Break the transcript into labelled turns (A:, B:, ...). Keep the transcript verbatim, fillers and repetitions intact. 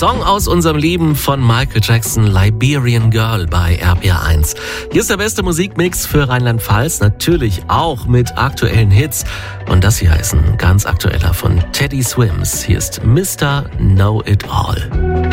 A: Song aus unserem Leben von Michael Jackson, Liberian Girl bei R P R eins. Hier ist der beste Musikmix für Rheinland-Pfalz, natürlich auch mit aktuellen Hits. Und das hier ist ein ganz aktueller von Teddy Swims. Hier ist Mister Know It All.